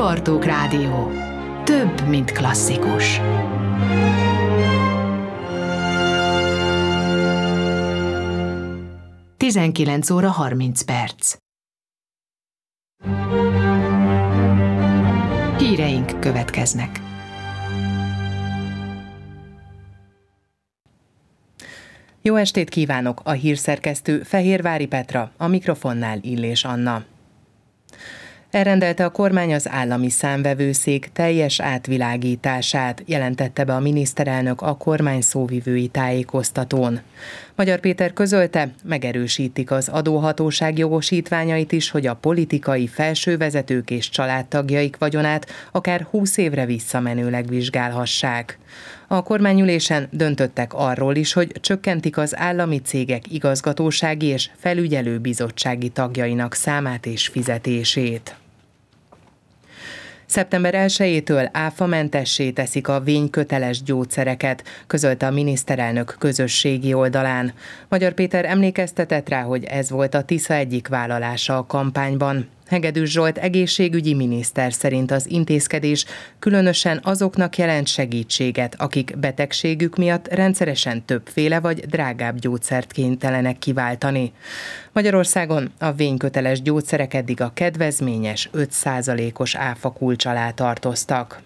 Hallgatók Rádió. Több, mint klasszikus. Tizenkilenc óra 30 perc. Híreink következnek. Jó estét kívánok! A hírszerkesztő Fehérvári Petra, a mikrofonnál Illés Anna. Elrendelte a kormány az állami számvevőszék teljes átvilágítását, jelentette be a miniszterelnök a kormány szóvivői tájékoztatón. Magyar Péter közölte, megerősítik az adóhatóság jogosítványait is, hogy a politikai felsővezetők és családtagjaik vagyonát akár 20 évre visszamenőleg vizsgálhassák. A kormányülésen döntöttek arról is, hogy csökkentik az állami cégek igazgatósági és felügyelőbizottsági tagjainak számát és fizetését. Szeptember 1-től áfamentessé teszik a vényköteles gyógyszereket, közölte a miniszterelnök közösségi oldalán. Magyar Péter emlékeztetett rá, hogy ez volt a Tisza egyik vállalása a kampányban. Hegedűs Zsolt egészségügyi miniszter szerint az intézkedés különösen azoknak jelent segítséget, akik betegségük miatt rendszeresen többféle vagy drágább gyógyszert kénytelenek kiváltani. Magyarországon a vényköteles gyógyszerek eddig a kedvezményes 5%-os áfakulcs alá tartoztak.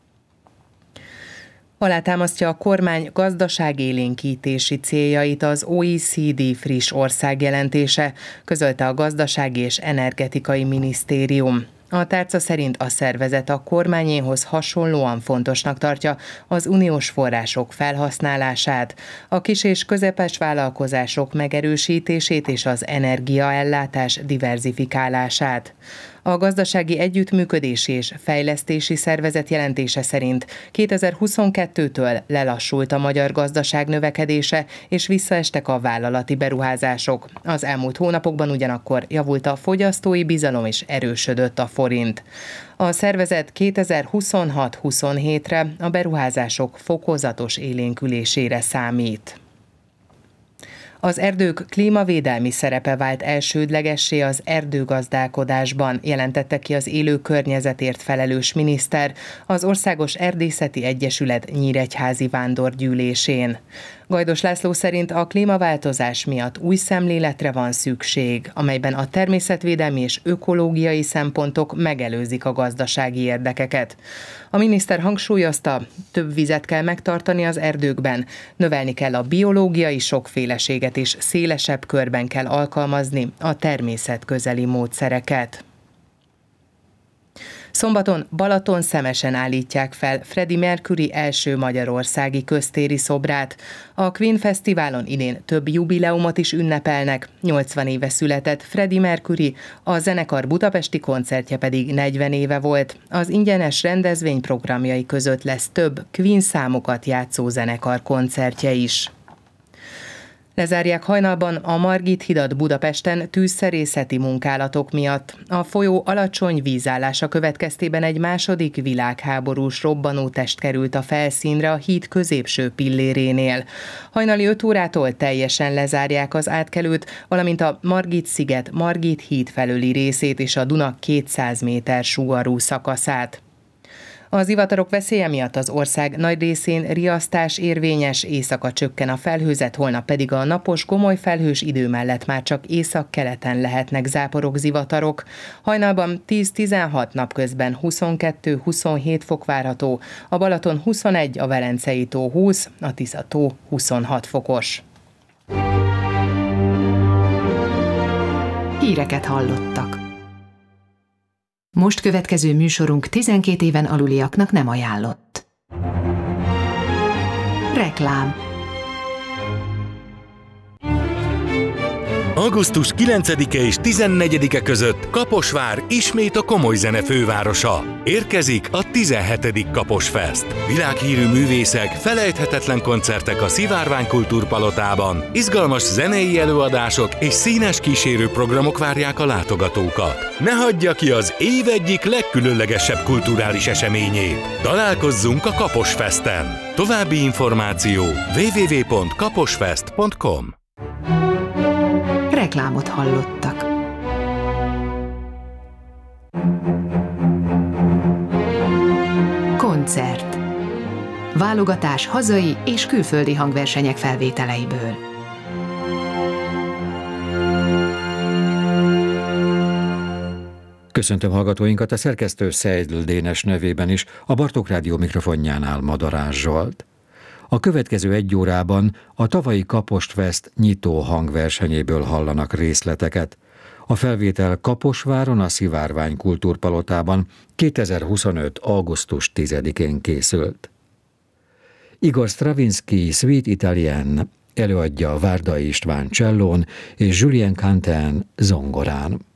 Alátámasztja a kormány gazdaságélénkítési céljait az OECD friss országjelentése, közölte a Gazdasági és Energetikai Minisztérium. A tárca szerint a szervezet a kormányéhoz hasonlóan fontosnak tartja az uniós források felhasználását, a kis- és közepes vállalkozások megerősítését és az energiaellátás diverzifikálását. A Gazdasági Együttműködési és Fejlesztési Szervezet jelentése szerint 2022-től lelassult a magyar gazdaság növekedése, és visszaestek a vállalati beruházások. Az elmúlt hónapokban ugyanakkor javult a fogyasztói bizalom és erősödött a forint. A szervezet 2026-27-re a beruházások fokozatos élénkülésére számít. Az erdők klímavédelmi szerepe vált elsődlegessé az erdőgazdálkodásban, jelentette ki az élő környezetért felelős miniszter az Országos Erdészeti Egyesület nyíregyházi vándorgyűlésén. Gajdos László szerint a klímaváltozás miatt új szemléletre van szükség, amelyben a természetvédelmi és ökológiai szempontok megelőzik a gazdasági érdekeket. A miniszter hangsúlyozta, több vizet kell megtartani az erdőkben, növelni kell a biológiai sokféleséget és szélesebb körben kell alkalmazni a természetközeli módszereket. Szombaton Balatonszemesen állítják fel Freddie Mercury első magyarországi köztéri szobrát. A Queen Fesztiválon idén több jubileumot is ünnepelnek. 80 éve született Freddie Mercury, a zenekar budapesti koncertje pedig 40 éve volt. Az ingyenes rendezvény programjai között lesz több Queen számokat játszó zenekar koncertje is. Lezárják hajnalban a Margit hidat Budapesten tűzszerészeti munkálatok miatt. A folyó alacsony vízállása következtében egy második világháborús robbanótest került a felszínre a híd középső pillérénél. Hajnali 5 órától teljesen lezárják az átkelőt, valamint a Margit-sziget Margit híd felőli részét és a Duna 200 méter súlyú szakaszát. Az zivatarok veszélye miatt az ország nagy részén riasztás érvényes, éjszaka csökken a felhőzet, holnap pedig a napos, gomoly felhős idő mellett már csak északkeleten lehetnek záporok, zivatarok. Hajnalban 10-16, napközben 22-27 fok várható, a Balaton 21, a Velencei tó 20, a Tisza tó 26 fokos. Híreket hallottak. Most következő műsorunk 12 éven aluliaknak nem ajánlott. Reklám. Augusztus 9-e és 14-e között Kaposvár ismét a komoly zene fővárosa. Érkezik a 17. Kaposfest. Világhírű művészek, felejthetetlen koncertek a Szivárvány Kultúrpalotában, izgalmas zenei előadások és színes kísérőprogramok várják a látogatókat. Ne hagyja ki az év egyik legkülönlegesebb kulturális eseményét. Találkozzunk a Kaposfesten. További információ www.kaposfest.com. Reklámot hallottak. koncert. Válogatás hazai és külföldi hangversenyek felvételeiből. Köszöntöm hallgatóinkat a szerkesztő Seidl Dénes nevében is, a Bartók Rádió mikrofonjánál Madarás Zsolt. A következő egy órában a tavalyi Kaposfest nyitó hangversenyéből hallanak részleteket. A felvétel Kaposváron, a Szivárvány Kultúrpalotában 2025. augusztus 10-én készült. Igor Stravinsky Suite Italienne előadja Várdai István csellón és Julien Quentin zongorán.